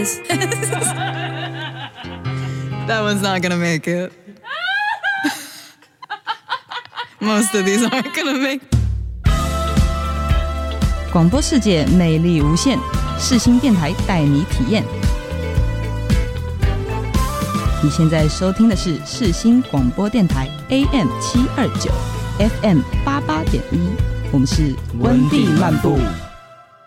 this. That one's not gonna make it. Most of these aren't gonna make it. 广播世界魅力无限，世新电台带你体验。你现在收听的是世新广播电台 AM729 FM88.1，我们是温蒂漫步。